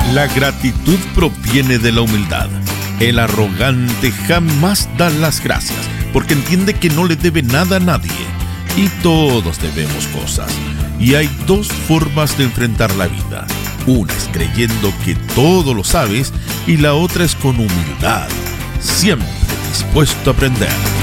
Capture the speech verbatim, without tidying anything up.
La gratitud proviene de la humildad. El arrogante jamás da las gracias, porque entiende que no le debe nada a nadie. Y todos debemos cosas. Y hay dos formas de enfrentar la vida. Una es creyendo que todo lo sabes y la otra es con humildad, siempre dispuesto a aprender.